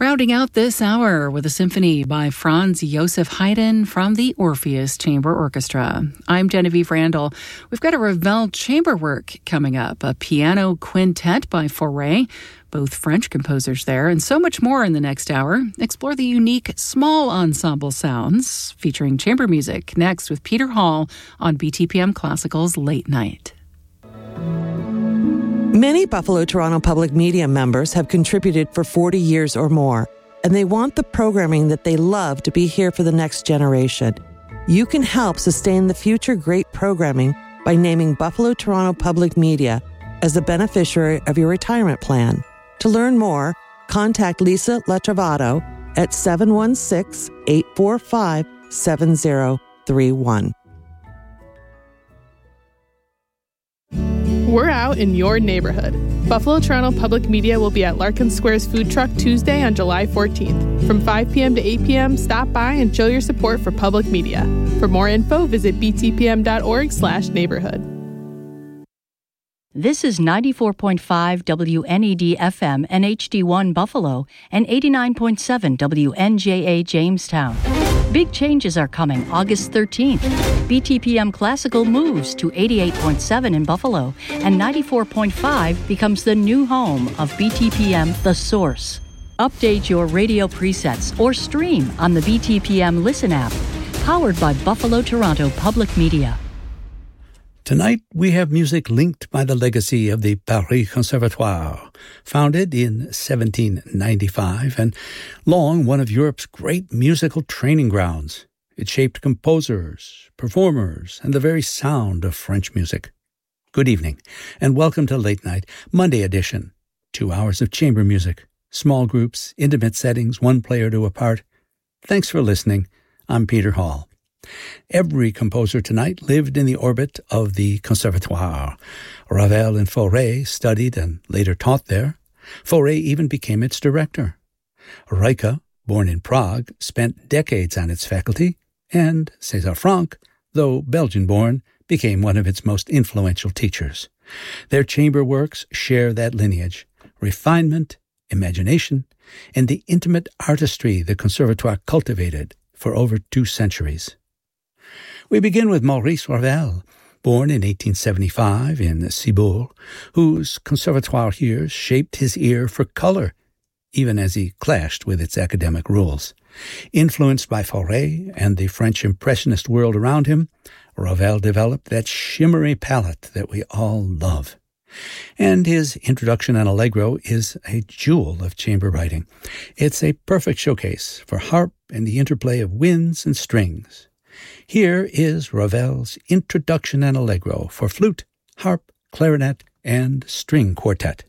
Rounding out this hour with a symphony by Franz Josef Haydn from the Orpheus Chamber Orchestra. I'm Genevieve Randall. We've got a Ravel chamber work coming up, a piano quintet by Fauré, both French composers there, and so much more in the next hour. Explore the unique small ensemble sounds featuring chamber music next with Peter Hall on BTPM Classical's Late Night. Many Buffalo Toronto Public Media members have contributed for 40 years or more, and they want the programming that they love to be here for the next generation. You can help sustain the future great programming by naming Buffalo Toronto Public Media as the beneficiary of your retirement plan. To learn more, contact Lisa Latrovato at 716-845-7031. We're out in your neighborhood. Buffalo Toronto Public Media will be at Larkin Square's Food Truck Tuesday on July 14th. From 5 p.m. to 8 p.m., stop by and show your support for public media. For more info, visit btpm.org/neighborhood. This is 94.5 WNED FM and HD1 Buffalo and 89.7 WNJA Jamestown. Big changes are coming August 13th. BTPM Classical moves to 88.7 in Buffalo, and 94.5 becomes the new home of BTPM The Source. Update your radio presets or stream on the BTPM Listen app, powered by Buffalo Toronto Public Media. Tonight, we have music linked by the legacy of the Paris Conservatoire, founded in 1795 and long one of Europe's great musical training grounds. It shaped composers, performers, and the very sound of French music. Good evening, and welcome to Late Night, Monday edition. 2 hours of chamber music, small groups, intimate settings, one player to a part. Thanks for listening. I'm Peter Hall. Every composer tonight lived in the orbit of the Conservatoire. Ravel and Fauré studied and later taught there. Fauré even became its director. Rijke, born in Prague, spent decades on its faculty, and César Franck, though Belgian-born, became one of its most influential teachers. Their chamber works share that lineage, refinement, imagination, and the intimate artistry the Conservatoire cultivated for over 2 centuries. We begin with Maurice Ravel, born in 1875 in Cibourg, whose conservatoire years shaped his ear for color, even as he clashed with its academic rules. Influenced by Fauré and the French Impressionist world around him, Ravel developed that shimmery palette that we all love. And his Introduction and Allegro is a jewel of chamber writing. It's a perfect showcase for harp and the interplay of winds and strings. Here is Ravel's Introduction and Allegro for flute, harp, clarinet, and string quartet.